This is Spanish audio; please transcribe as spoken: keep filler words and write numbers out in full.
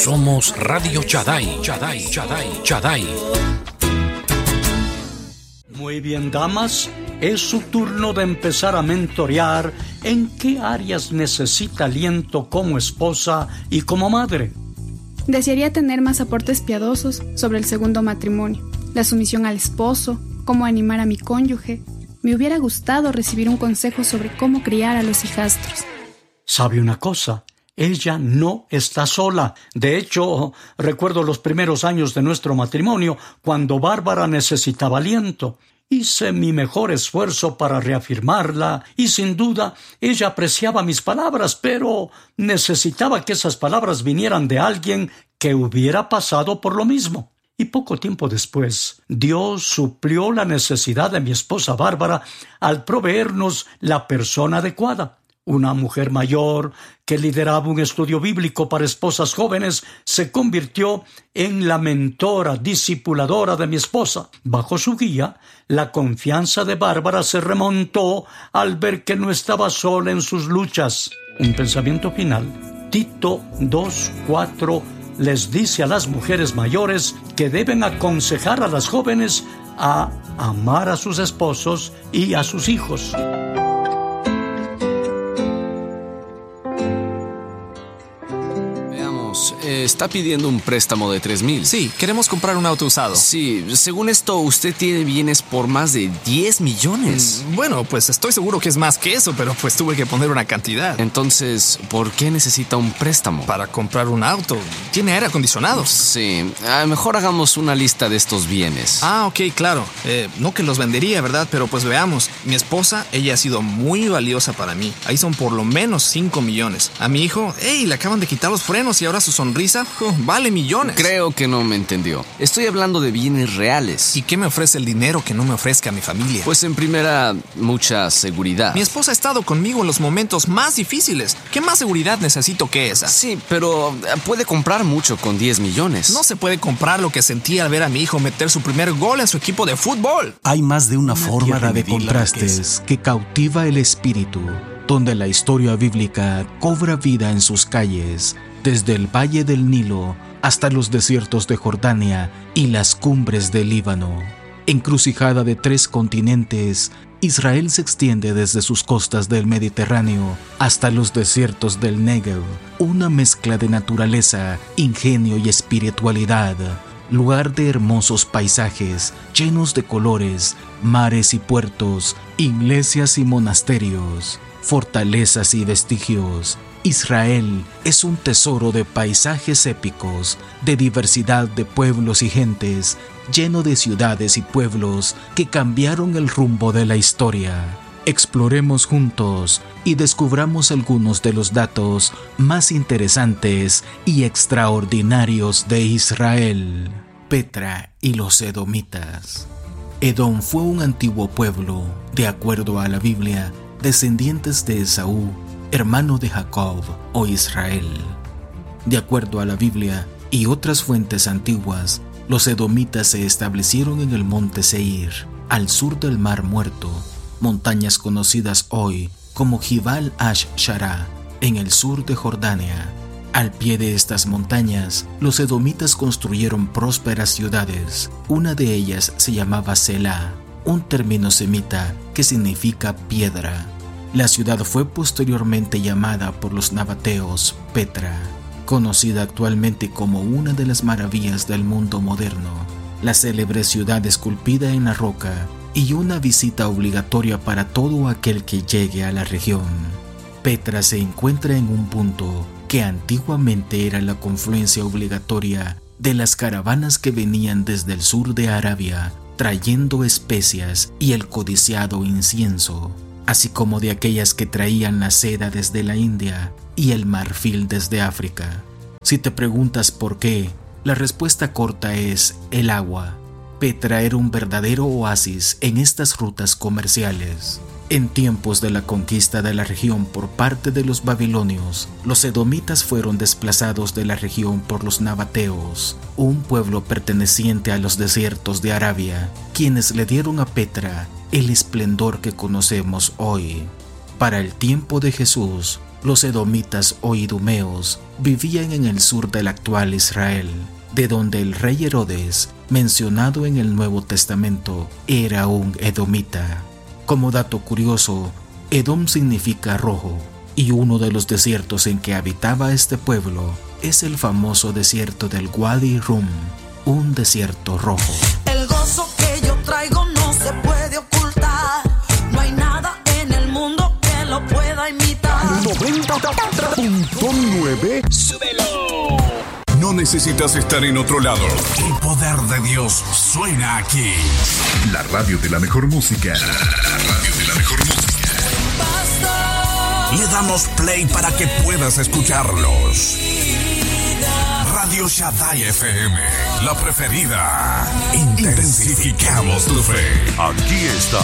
Somos Radio Shaddai, Shaddai, Shaddai, Shaddai. Muy bien, damas, es su turno de empezar a mentorear en qué áreas necesita aliento como esposa y como madre. Desearía tener más aportes piadosos sobre el segundo matrimonio, la sumisión al esposo, cómo animar a mi cónyuge. Me hubiera gustado recibir un consejo sobre cómo criar a los hijastros. ¿Sabe una cosa? Ella no está sola. De hecho, recuerdo los primeros años de nuestro matrimonio, cuando Bárbara necesitaba aliento. Hice mi mejor esfuerzo para reafirmarla y, sin duda, ella apreciaba mis palabras, pero necesitaba que esas palabras vinieran de alguien que hubiera pasado por lo mismo. Y poco tiempo después, Dios suplió la necesidad de mi esposa Bárbara al proveernos la persona adecuada. Una mujer mayor que lideraba un estudio bíblico para esposas jóvenes se convirtió en la mentora discipuladora de mi esposa. Bajo su guía, la confianza de Bárbara se remontó al ver que no estaba sola en sus luchas. Un pensamiento final. Tito dos cuatro les dice a las mujeres mayores que deben aconsejar a las jóvenes a amar a sus esposos y a sus hijos. Eh, está pidiendo un préstamo de tres mil. Sí, queremos comprar un auto usado. Sí, según esto, usted tiene bienes por más de diez millones. Mm, bueno, pues estoy seguro que es más que eso, pero pues tuve que poner una cantidad. Entonces, ¿por qué necesita un préstamo? Para comprar un auto. Tiene aire acondicionado. Sí, ah, mejor hagamos una lista de estos bienes. Ah, ok, claro. Eh, no que los vendería, ¿verdad? Pero pues veamos. Mi esposa, ella ha sido muy valiosa para mí. Ahí son por lo menos cinco millones. A mi hijo, hey, le acaban de quitar los frenos y ahora su sonrisa oh, vale millones. Creo que no me entendió. Estoy hablando de bienes reales. ¿Y qué me ofrece el dinero que no me ofrezca a mi familia? Pues en primera, mucha seguridad. Mi esposa ha estado conmigo en los momentos más difíciles. ¿Qué más seguridad necesito que esa? Sí, pero puede comprar mucho con diez millones. No se puede comprar lo que sentí al ver a mi hijo meter su primer gol en su equipo de fútbol. Hay más de una, una forma de contrastes que cautiva el espíritu, donde la historia bíblica cobra vida en sus calles, desde el valle del Nilo hasta los desiertos de Jordania y las cumbres del Líbano. Encrucijada de tres continentes, Israel se extiende desde sus costas del Mediterráneo hasta los desiertos del Negev, una mezcla de naturaleza, ingenio y espiritualidad, lugar de hermosos paisajes llenos de colores, mares y puertos, iglesias y monasterios, fortalezas y vestigios. Israel es un tesoro de paisajes épicos, de diversidad de pueblos y gentes, lleno de ciudades y pueblos que cambiaron el rumbo de la historia. Exploremos juntos y descubramos algunos de los datos más interesantes y extraordinarios de Israel. Petra y los edomitas. Edom fue un antiguo pueblo, de acuerdo a la Biblia, descendientes de Esaú, hermano de Jacob o Israel. De acuerdo a la Biblia y otras fuentes antiguas, los edomitas se establecieron en el monte Seir, al sur del Mar Muerto, montañas conocidas hoy como Jibal Ash-Shara, en el sur de Jordania. Al pie de estas montañas, los edomitas construyeron prósperas ciudades. Una de ellas se llamaba Selah, un término semita que significa piedra. La ciudad fue posteriormente llamada por los nabateos Petra, conocida actualmente como una de las maravillas del mundo moderno. La célebre ciudad esculpida en la roca y una visita obligatoria para todo aquel que llegue a la región. Petra se encuentra en un punto que antiguamente era la confluencia obligatoria de las caravanas que venían desde el sur de Arabia, trayendo especias y el codiciado incienso, así como de aquellas que traían la seda desde la India y el marfil desde África. Si te preguntas por qué, la respuesta corta es el agua. Petra era un verdadero oasis en estas rutas comerciales. En tiempos de la conquista de la región por parte de los babilonios, los edomitas fueron desplazados de la región por los nabateos, un pueblo perteneciente a los desiertos de Arabia, quienes le dieron a Petra el esplendor que conocemos hoy. Para el tiempo de Jesús, Los edomitas o idumeos vivían en el sur del actual Israel, de donde el rey Herodes, mencionado en el Nuevo Testamento, era un edomita. Como dato curioso, Edom significa rojo, y uno de los desiertos en que habitaba este pueblo es el famoso desierto del Wadi Rum, un desierto rojo. El gozo que yo traigo no se puede ocultar, no hay nada en el mundo que lo pueda imitar. noventa punto nueve. ¡Súbelo! No necesitas estar en otro lado. El poder de Dios suena aquí. La radio de la mejor música. La radio de la mejor música. Le damos play para que puedas escucharlos. Radio Shaddai F M, la preferida. Intensificamos tu fe. Aquí está